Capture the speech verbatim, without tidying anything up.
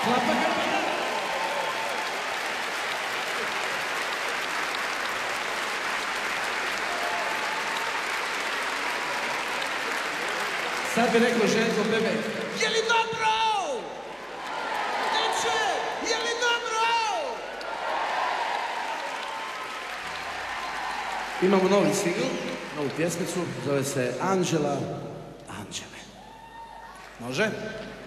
Klapa Grbina. Sad bi rekao Željko Bebek. Je li dobro? Ne čuje, je li dobro? Imamo novi singl, novu pjesmicu, zove se Anđela, Anđele. Može?